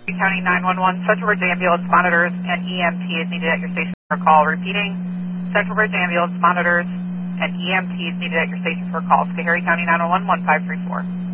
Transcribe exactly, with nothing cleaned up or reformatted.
County nine one one, Central Bridge ambulance monitors and E M T is needed at your station for call. Repeating, Central Bridge ambulance monitors and E M T is needed at your station for call. Schoharie County nine one one, one five three four.